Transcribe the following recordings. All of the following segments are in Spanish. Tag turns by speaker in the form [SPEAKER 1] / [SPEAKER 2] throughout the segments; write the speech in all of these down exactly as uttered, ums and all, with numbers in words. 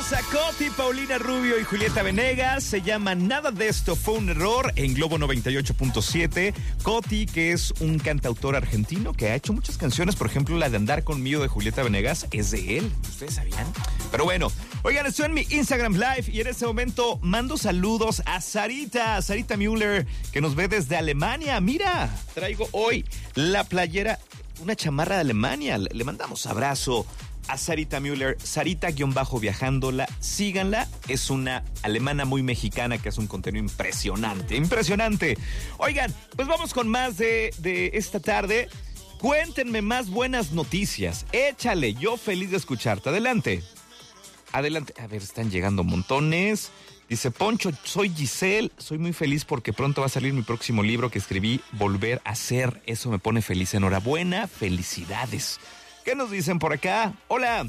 [SPEAKER 1] Felicidades a Coti, Paulina Rubio y Julieta Venegas. Se llama Nada de esto fue un error en Globo noventa y ocho punto siete. Coti, que es un cantautor argentino que ha hecho muchas canciones, por ejemplo, la de Andar conmigo de Julieta Venegas es de él. ¿Ustedes sabían? Pero bueno, oigan, estoy en mi Instagram Live y en este momento mando saludos a Sarita, Sarita Müller, que nos ve desde Alemania. Mira, traigo hoy la playera, una chamarra de Alemania. Le mandamos abrazo a Sarita Müller, Sarita-viajándola, síganla, es una alemana muy mexicana que hace un contenido impresionante, impresionante. Oigan, pues vamos con más de, de esta tarde. Cuéntenme más buenas noticias, échale, yo feliz de escucharte, adelante. Adelante, a ver, están llegando montones. Dice Poncho, soy Giselle, soy muy feliz porque pronto va a salir mi próximo libro que escribí, Volver a Ser, eso me pone feliz, enhorabuena, felicidades. ¿Qué nos dicen por acá? Hola.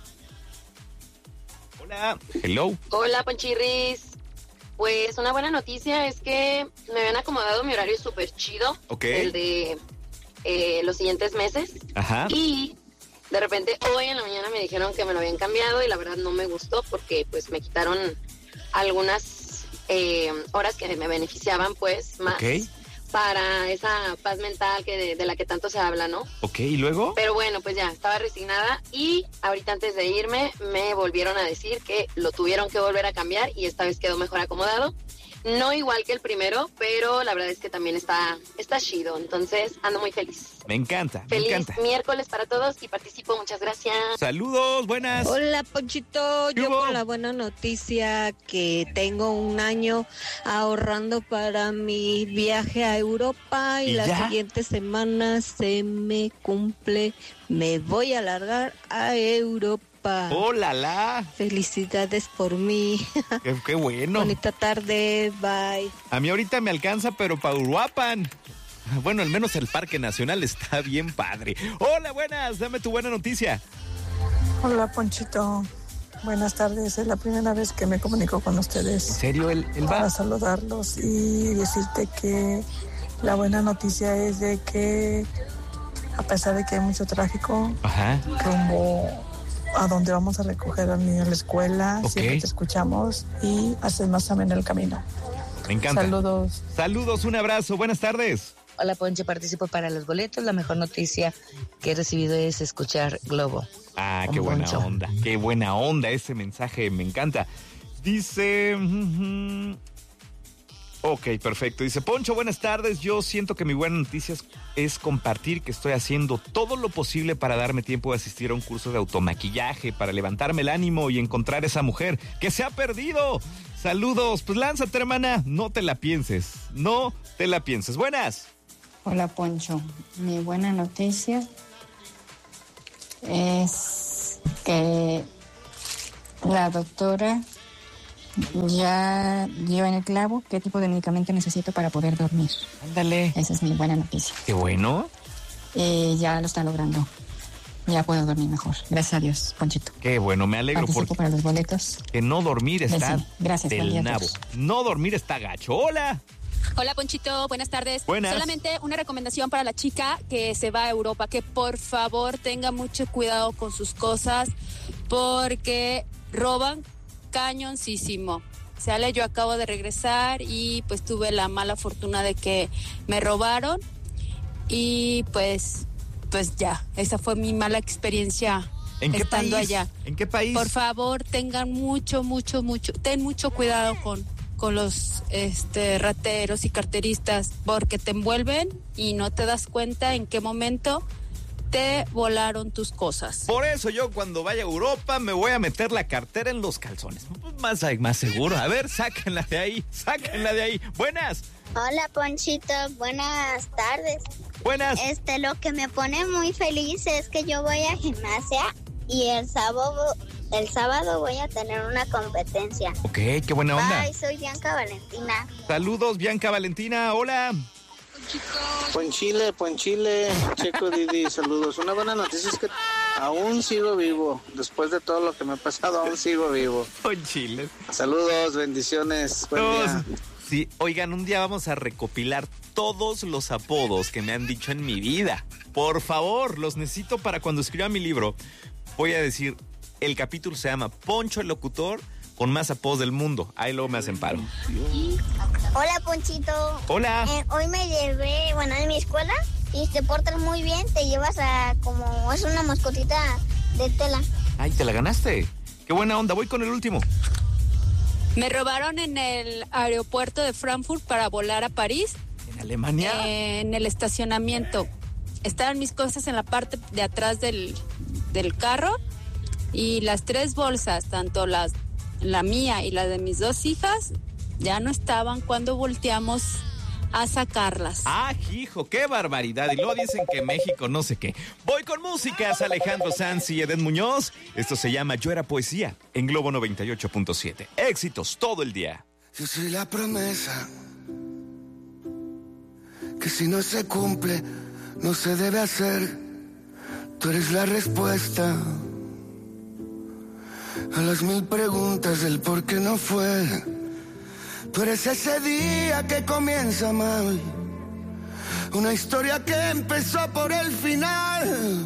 [SPEAKER 1] Hola. Hello.
[SPEAKER 2] Hola, Ponchirris. Pues una buena noticia es que me habían acomodado mi horario súper chido.
[SPEAKER 1] Ok.
[SPEAKER 2] El de eh, los siguientes meses.
[SPEAKER 1] Ajá.
[SPEAKER 2] Y de repente hoy en la mañana me dijeron que me lo habían cambiado y la verdad no me gustó porque pues me quitaron algunas eh, horas que me beneficiaban pues más.
[SPEAKER 1] Ok.
[SPEAKER 2] Para esa paz mental que de, de la que tanto se habla, ¿no?
[SPEAKER 1] Ok, ¿y luego?
[SPEAKER 2] Pero bueno, pues ya, estaba resignada y ahorita antes de irme me volvieron a decir que lo tuvieron que volver a cambiar y esta vez quedó mejor acomodado. No igual que el primero, pero la verdad es que también está, está chido, entonces ando muy feliz.
[SPEAKER 1] Me encanta,
[SPEAKER 2] Feliz
[SPEAKER 1] me encanta.
[SPEAKER 2] miércoles para todos y participo, muchas gracias.
[SPEAKER 1] Saludos, buenas.
[SPEAKER 3] Hola, Ponchito, yo con la buena noticia que tengo un año ahorrando para mi viaje a Europa y,
[SPEAKER 1] ¿Y
[SPEAKER 3] la
[SPEAKER 1] ya?
[SPEAKER 3] siguiente semana se me cumple, me voy a largar a Europa.
[SPEAKER 1] Hola, la.
[SPEAKER 3] Felicidades por mí.
[SPEAKER 1] Qué, qué bueno.
[SPEAKER 3] Bonita tarde, bye.
[SPEAKER 1] A mí ahorita me alcanza, pero pa' Uruapan. Bueno, al menos el Parque Nacional está bien padre. Hola, buenas, dame tu buena noticia.
[SPEAKER 4] Hola, Ponchito. Buenas tardes, es la primera vez que me comunico con ustedes.
[SPEAKER 1] ¿En serio? ¿El, el
[SPEAKER 4] Para
[SPEAKER 1] va?
[SPEAKER 4] saludarlos y decirte que la buena noticia es de que a pesar de que hay mucho tráfico,
[SPEAKER 1] Ajá.
[SPEAKER 4] rumbo a donde vamos a recoger al niño a la escuela,
[SPEAKER 1] Ok.
[SPEAKER 4] siempre te escuchamos y haces más ameno el camino.
[SPEAKER 1] Me encanta.
[SPEAKER 4] Saludos.
[SPEAKER 1] Saludos, un abrazo, buenas tardes.
[SPEAKER 5] Hola, Ponche, participo para los boletos. La mejor noticia que he recibido es escuchar Globo.
[SPEAKER 1] Ah,
[SPEAKER 5] Un
[SPEAKER 1] qué buena
[SPEAKER 5] poncho.
[SPEAKER 1] onda, qué buena onda, ese mensaje me encanta. Dice... mm, ok, perfecto. Dice, Poncho, buenas tardes. Yo siento que mi buena noticia es, es compartir que estoy haciendo todo lo posible para darme tiempo de asistir a un curso de automaquillaje, para levantarme el ánimo y encontrar esa mujer que se ha perdido. Saludos. Pues lánzate, hermana. No te la pienses. No te la pienses. Buenas.
[SPEAKER 6] Hola, Poncho. Mi buena noticia es que la doctora ya dio en el clavo qué tipo de medicamento necesito para poder dormir.
[SPEAKER 1] Ándale.
[SPEAKER 6] Esa es mi buena noticia.
[SPEAKER 1] Qué bueno.
[SPEAKER 6] Y ya lo está logrando. Ya puedo dormir mejor. Gracias a Dios, Ponchito.
[SPEAKER 1] Qué bueno, me alegro
[SPEAKER 6] Participo
[SPEAKER 1] porque
[SPEAKER 6] para los boletos.
[SPEAKER 1] que no dormir está
[SPEAKER 6] Sí, gracias, buen día
[SPEAKER 1] del
[SPEAKER 6] a
[SPEAKER 1] nabo.
[SPEAKER 6] todos.
[SPEAKER 1] No dormir está gacho. Hola.
[SPEAKER 7] Hola, Ponchito, buenas tardes.
[SPEAKER 1] Buenas.
[SPEAKER 7] Solamente una recomendación para la chica que se va a Europa, que por favor tenga mucho cuidado con sus cosas porque roban cañoncísimo. Sale, yo acabo de regresar y pues tuve la mala fortuna de que me robaron y pues pues ya, esa fue mi mala experiencia
[SPEAKER 1] ¿En qué
[SPEAKER 7] estando
[SPEAKER 1] país?
[SPEAKER 7] allá.
[SPEAKER 1] ¿En qué país?
[SPEAKER 7] Por favor, tengan mucho, mucho, mucho, ten mucho cuidado con, con los este, rateros y carteristas, porque te envuelven y no te das cuenta en qué momento te volaron tus cosas.
[SPEAKER 1] Por eso yo cuando vaya a Europa me voy a meter la cartera en los calzones. Más, más seguro. A ver, sáquenla de ahí, sáquenla de ahí. Buenas.
[SPEAKER 8] Hola, Ponchito, buenas tardes.
[SPEAKER 1] Buenas.
[SPEAKER 8] Este, lo que me pone muy feliz es que yo voy a gimnasia y el sábado, el sábado voy a tener una competencia.
[SPEAKER 1] Ok, qué buena onda.
[SPEAKER 8] Bye, soy Bianca Valentina.
[SPEAKER 1] Saludos, Bianca Valentina. Hola.
[SPEAKER 9] Ponchile, Ponchile, Checo Didi, saludos. Una buena noticia es que aún sigo vivo. Después de todo lo que me ha pasado, aún sigo vivo.
[SPEAKER 1] Ponchile.
[SPEAKER 9] Saludos, bendiciones. Buen día.
[SPEAKER 1] Sí, oigan, un día vamos a recopilar todos los apodos que me han dicho en mi vida. Por favor, los necesito para cuando escriba mi libro. Voy a decir El capítulo se llama Poncho el locutor con más apodos del mundo. Ahí luego me hacen paro.
[SPEAKER 8] Hola, Ponchito.
[SPEAKER 1] Hola.
[SPEAKER 8] Eh, hoy me llevé, bueno, en mi escuela, y te portas muy bien, te llevas a como, es una mascotita de tela.
[SPEAKER 1] Ay, ¿te la ganaste? Qué buena onda, voy con el último.
[SPEAKER 7] Me robaron en el aeropuerto de Frankfurt para volar a París.
[SPEAKER 1] ¿En Alemania?
[SPEAKER 7] Eh, en el estacionamiento. Estaban mis cosas en la parte de atrás del, del carro y las tres bolsas, tanto las, la mía y la de mis dos hijas, ya no estaban cuando volteamos a sacarlas.
[SPEAKER 1] ¡Ah, hijo! ¡Qué barbaridad! Y luego dicen que México no sé qué. Voy con músicas, Alejandro Sanz y Eden Muñoz. Esto se llama Yo Era Poesía en Globo noventa y ocho punto siete. Éxitos todo el día.
[SPEAKER 10] Yo soy la promesa que si no se cumple, no se debe hacer. Tú eres la respuesta a las mil preguntas del por qué no fue. Tú eres ese día que comienza mal, una historia que empezó por el final.